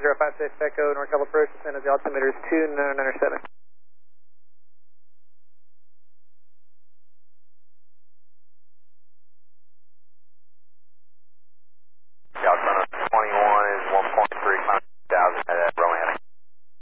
056 Echo, NorCal approach, descend as the altimeter is 2997.